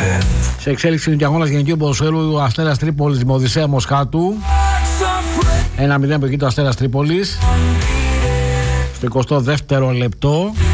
Σε εξέλιξη είναι και αγώνας γενικού ποδοσφαίρου, ο Αστέρας Τρίπολης με Οδυσσέα Μοσχάτου. 1-0 που εκεί το Αστέρας Τρίπολης στο 22ο λεπτό.